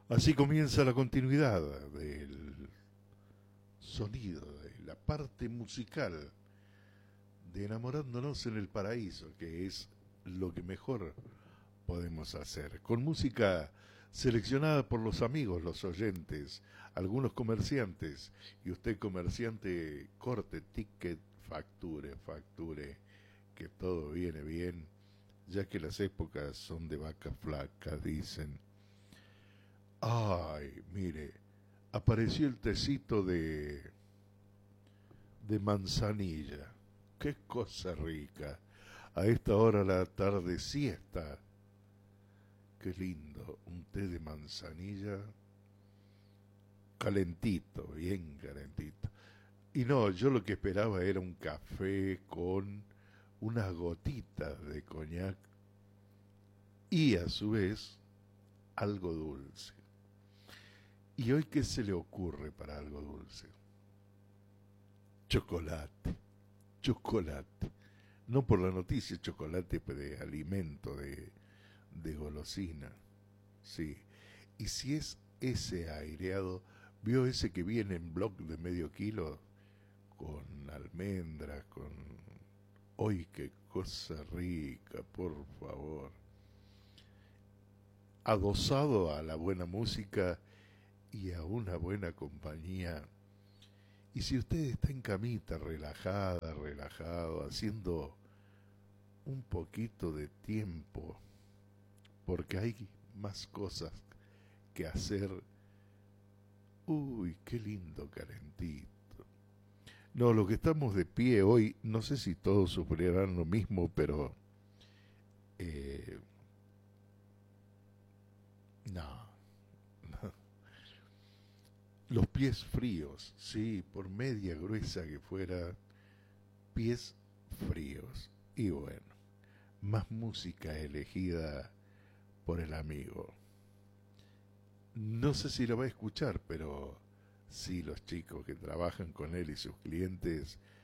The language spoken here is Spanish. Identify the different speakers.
Speaker 1: Así comienza la continuidad del sonido, de la parte musical de Enamorándonos en el Paraíso, que es lo que mejor podemos hacer. Con música seleccionada por los amigos, los oyentes, algunos comerciantes, y usted comerciante, corte, ticket, facture, que todo viene bien, ya que las épocas son de vaca flaca, dicen. Ay, mire, apareció el tecito de manzanilla. Qué cosa rica. A esta hora la tarde siesta. Qué lindo, un té de manzanilla calentito, bien calentito. Y no, yo lo que esperaba era un café con unas gotitas de coñac y a su vez algo dulce. ¿Y hoy qué se le ocurre para algo dulce? Chocolate, chocolate. No por la noticia, chocolate de alimento, de golosina. Sí. Y si es ese aireado, ¿vio ese que viene en bloc de medio kilo? Con almendras, con... ¡Ay, qué cosa rica, por favor! Adosado a la buena música y a una buena compañía. Y si usted está en camita, relajada, relajado, haciendo un poquito de tiempo, porque hay más cosas que hacer. Uy, qué lindo calentito. No, los que estamos de pie hoy, no sé si todos sufrirán lo mismo, pero eh, no, no. Los pies fríos, sí, por media gruesa que fuera, pies fríos. Y bueno, más música elegida por el amigo. No sé si lo va a escuchar, pero sí, los chicos que trabajan con él y sus clientes